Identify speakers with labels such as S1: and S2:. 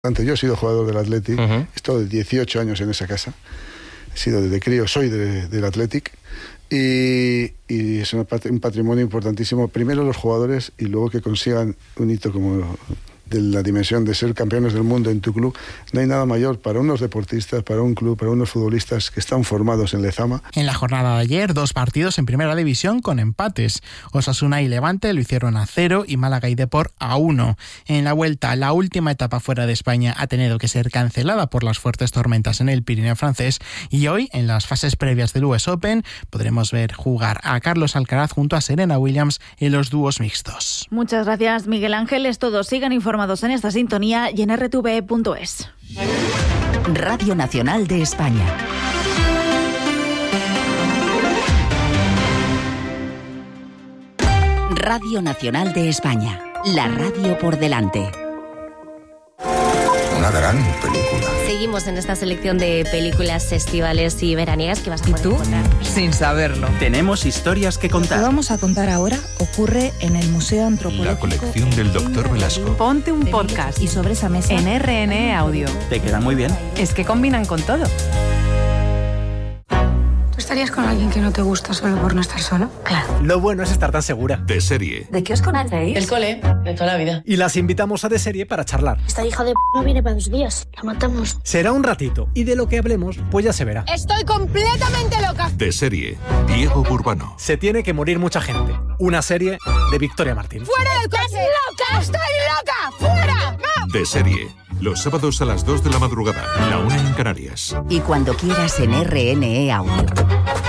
S1: Yo he sido jugador del Athletic, he estado de 18 años en esa casa, he sido desde crío, soy del Athletic y es un patrimonio importantísimo, primero los jugadores y luego que consigan un hito como de la dimensión de ser campeones del mundo en tu club. No hay nada mayor para unos deportistas, para un club, para unos futbolistas que están formados en Lezama.
S2: En la jornada de ayer, 2 partidos en primera división con empates. Osasuna y Levante lo hicieron a 0 y Málaga y Depor a 1. En la vuelta, la última etapa fuera de España ha tenido que ser cancelada por las fuertes tormentas en el Pirineo francés y hoy, en las fases previas del US Open, podremos ver jugar a Carlos Alcaraz junto a Serena Williams en los dúos mixtos.
S3: Muchas gracias, Miguel Ángel. Es todo. Sigan informados en esta sintonía y en rtve.es.
S4: Radio Nacional de España. Radio Nacional de España. La radio por delante.
S5: Una gran película.
S6: Seguimos en esta selección de películas estivales y veraniegas que vas a poder encontrar.
S7: Sin saberlo.
S8: Tenemos historias que contar.
S9: Lo que vamos a contar ahora ocurre en el Museo Antropológico.
S5: La colección del Dr. Velasco.
S7: Ponte un podcast.
S9: Y sobre esa mesa
S7: en RNE Audio.
S8: Te quedan muy bien.
S7: Es que combinan con todo.
S10: ¿Tú estarías con alguien que no te gusta solo por no estar solo?
S11: Claro. Lo bueno es estar tan segura.
S5: De serie.
S10: ¿De qué os conocéis?
S11: El cole, de toda la vida.
S10: Y las invitamos a De Serie para charlar.
S12: Esta hija de no viene para 2 días. La matamos.
S10: Será un ratito y de lo que hablemos, pues ya se verá.
S12: Estoy completamente loca.
S5: De serie. Diego Burbano.
S10: Se tiene que morir mucha gente. Una serie de Victoria Martín.
S12: ¡Fuera del coche! ¡Estás loca! ¡Estoy loca! ¡Fuera! ¡No!
S5: De serie. Los sábados a las 2 de la madrugada. La 1 en Canarias.
S4: Y cuando quieras en RNE Audio.